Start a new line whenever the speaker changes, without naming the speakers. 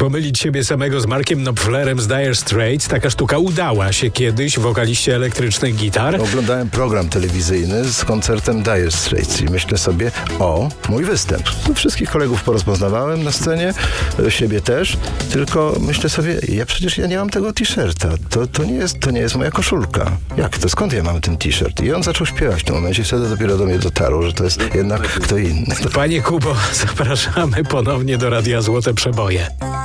pomylić siebie samego z Markiem Knopflerem z Dire Straits. Taka sztuka udała się kiedyś wokaliście elektrycznych gitar.
Oglądałem program telewizyjny z koncertem Dire Straits i myślę sobie, mój występ. Wszystkich kolegów porozpoznawałem na scenie, siebie też, tylko myślę sobie, ja nie mam tego t-shirta. To nie jest moja koszulka. Jak to? Skąd ja mam ten t-shirt? I on zaczął śpiewać w tym momencie. Wtedy dopiero do mnie dotarło, że to jest jednak kto inny.
Panie Kubo, zapraszamy ponownie do Radia Złote Przeboje.